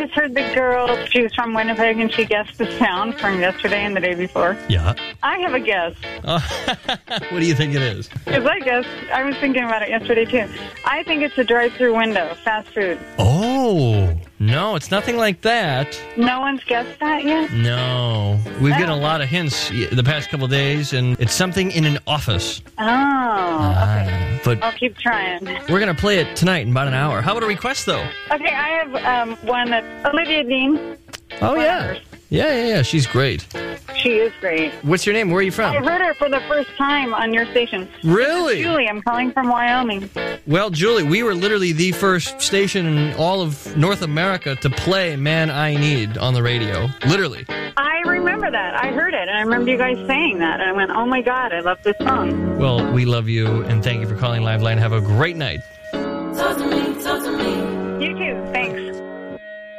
just heard the girl, she was from Winnipeg, and she guessed the sound from yesterday and the day before. Yeah. I have a guess. What do you think it is? Because I was thinking about it yesterday, too. I think it's a drive-through window, fast food. Oh, no, it's nothing like that. No one's guessed that yet? No. We've gotten a lot of hints the past couple of days, and it's something in an office. Oh, okay. But I'll keep trying. we're going to play it tonight in about an hour. How about a request, though? Okay, I have one that's Olivia Dean. Oh, yeah. Yeah. She's great. She is great. What's your name? Where are you I from? heard her for the first time on your station. Really? Julie, I'm calling from Wyoming. Well, Julie, we were literally the first station in all of North America to play Man I Need on the radio. Literally. I remember that. I heard it, and I remember you guys saying that, and I went, oh my God, I love this song. Well, we love you, and thank you for calling Live Line. Have a great night. You too. Thank